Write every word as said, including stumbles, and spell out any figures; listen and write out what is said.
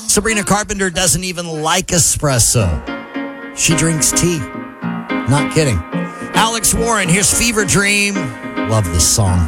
Sabrina Carpenter doesn't even like espresso. She drinks tea. Not kidding. Alex Warren, here's Fever Dream. Love this song.